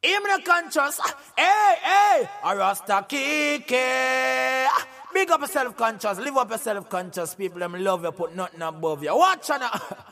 Him not conscious. Hey, a Rasta Kike. Big up yourself conscious. Live up yourself conscious. People them love you, put nothing above you. Watch out.